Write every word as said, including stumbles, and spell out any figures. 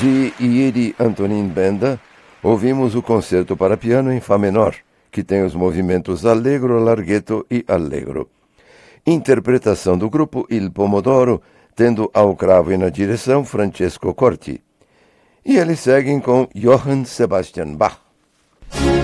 de Ieri Antonin Benda, ouvimos o concerto para piano em Fá menor, que tem os movimentos Allegro, Larghetto e Allegro. Interpretação do grupo Il Pomodoro, tendo ao cravo e na direção Francesco Corti. E eles seguem com Johann Sebastian Bach.